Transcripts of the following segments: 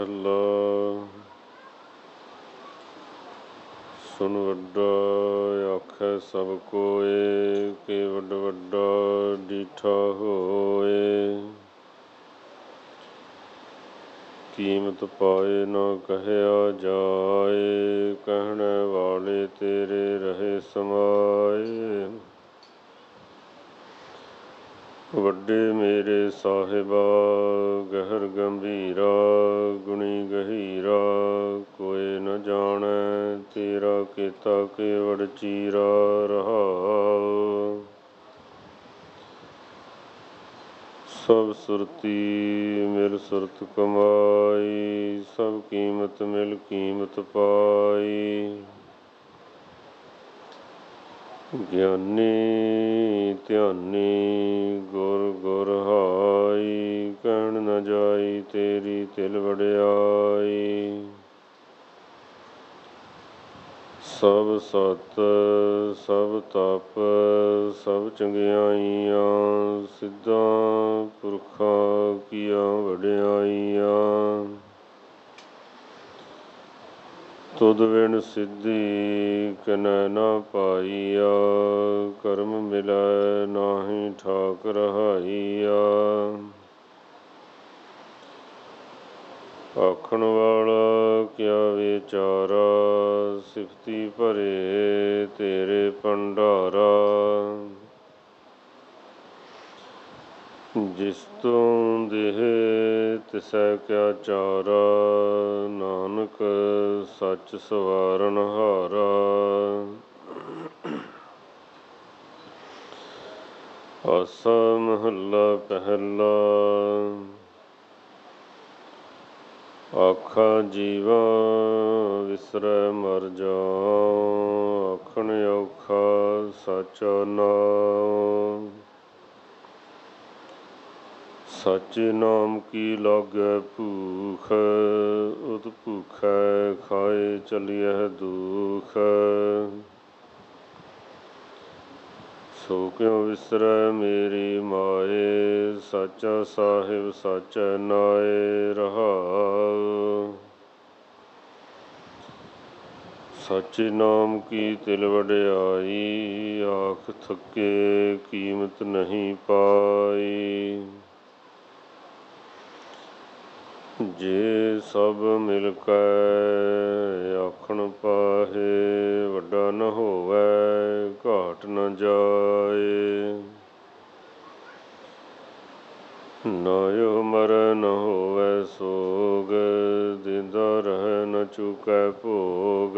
ਅੱਲਾ ਸੁਣ ਵੱਡਾ ਆਖੈ ਸਭ ਕੋਇ, ਕਿ ਵੱਡ ਵੱਡਾ ਡੀਠਾ ਹੋਏ। ਕੀਮਤ ਪਾਏ ਨਾ ਕਹਿਆ ਜਾਏ, ਕਹਿਣ ਵਾਲੇ ਤੇਰੇ ਰਹੇ ਸਮਾਏ। ਵੱਡੇ ਮੇਰੇ ਸਾਹਿਬਾ ਗਹਿਰ ਗੰਭੀਰਾ, ਗੁਣੀ ਗਹੀਰਾ ਕੋਇ ਨ ਜਾਣੈ, ਤੇਰਾ ਕੀਤਾ ਕੇਵੜ ਚੀਰਾ ਰਹਾਉ। ਸਭ ਸੁਰਤੀ ਮਿਲ ਸੁਰਤ ਕਮਾਈ, ਸਭ ਕੀਮਤ ਮਿਲ ਕੀਮਤ ਪਾਈ। ਗਿਆਨੀ ਧਿਆਨੀ ਗੁਰ ਗੁਰ ਹਾਈ, ਕਹਿਣ ਨ ਜਾਈ ਤੇਰੀ ਤਿਲ ਵਡਿਆਈ। ਸਭ ਸਤ ਸਭ ਤਪ ਸਭ ਚੰਗਿਆਈਆਂ, ਸਿੱਧਾਂ ਪੁਰਖਾਂ ਕੀਆਂ ਵਡਿਆਈਆਂ। ਤੁਧ ਬਿਨ ਸਿੱਧੀ ਕਿਨੈ ਨਾ ਪਾਈਆ, ਕਰਮ ਮਿਲੈ ਨਾਹੀ ਠਾਕ ਰਹਾਈਆ। ਆਖਣ ਵਾਲਾ ਕਿਆ ਵਿਚਾਰਾ, ਸਿਫਤੀ ਭਰੇ ਤੇਰੇ ਭੰਡਾਰਾ। ਜਿਸ ਤੋਂ ਦੇਹ ਤਿਸੈ ਕਿਆ ਚਾਰਾ, ਨਾਨਕ ਸੱਚ ਸਵਾਰਨ ਹਾਰਾ। ਆਸਾ ਮਹੱਲਾ ਪਹਿਲਾ। ਆਖਾ ਜੀਵਾ ਵਿਸਰੈ ਮਰ ਜਾਉ, ਆਖਣ ਔਖਾ ਸਾਚਾ ਨਾਉ। ਸਾਚੇ ਨਾਮ ਕੀ ਲਾਗੈ ਭੂਖ, ਉਤ ਭੂਖੈ ਖਾਏ ਚਲੀਐ ਦੂਖ। ਸੋ ਕਿਉ ਵਿਸਰੈ ਮੇਰੀ ਮਾਏ, ਸਾਚਾ ਸਾਹਿਬ ਸਾਚੈ ਨਾਏ ਰਹਾਉ। ਸਾਚੇ ਨਾਮ ਕੀ ਤਿਲ ਵਡਿਆਈ, ਆਖ ਥੱਕੇ ਕੀਮਤ ਨਹੀਂ ਪਾਈ। ਜੇ ਸਭ ਮਿਲ ਕੈ ਆਖਣ ਪਾਹੇ, ਵੱਡਾ ਨ ਹੋਵੈ ਘਾਟ ਨ ਜਾਏ। ਨਾਇਓ ਮਰੈ ਨ ਹੋਵੈ ਸੋਗ, ਦਿੰਦਾ ਰਹੈ ਨ ਚੂਕੈ ਭੋਗ।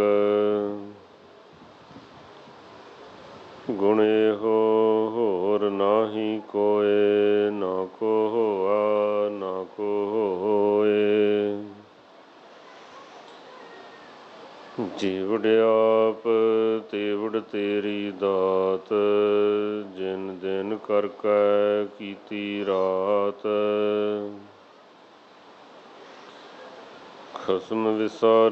ਗੁਣ ਇਹੋ ਹੋਰ ਨਾਹੀ ਕੋਇ, ਨਾ ਕੋ ਹੋਆ ਨਾ ਕੋ ਹੋਏ। ਜੀਵੜ ਆਪ ਤੇਵੜ ਤੇਰੀ ਦਾਤ, ਜਿਨ ਦਿਨ ਕਰ ਕੈ ਕੀਤੀ ਰਾਤ। ਖਸਮ ਵਿਸਾਰ